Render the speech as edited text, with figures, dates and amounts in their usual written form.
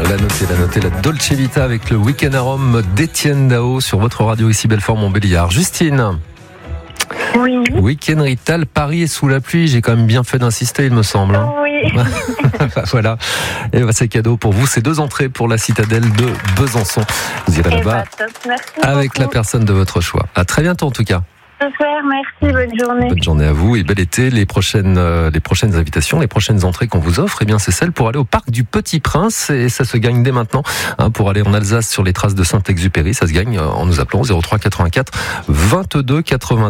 La notez, la Dolce Vita avec le Week-end à Rome d'Étienne Dao sur votre radio ici Belfort-Montbéliard. Justine. Oui. Week-end Rital, Paris est sous la pluie. J'ai quand même bien fait d'insister, il me semble. Hein. Oui. Voilà. Et c'est cadeau pour vous. C'est 2 entrées pour la citadelle de Besançon. Vous irez là-bas avec la personne de votre choix. À très bientôt en tout cas. Super, merci, bonne journée. Bonne journée à vous et bel été. Les prochaines invitations, les prochaines entrées qu'on vous offre, eh bien, c'est celle pour aller au parc du Petit Prince et ça se gagne dès maintenant. Pour aller en Alsace sur les traces de Saint-Exupéry, ça se gagne en nous appelant 03 84 22 82.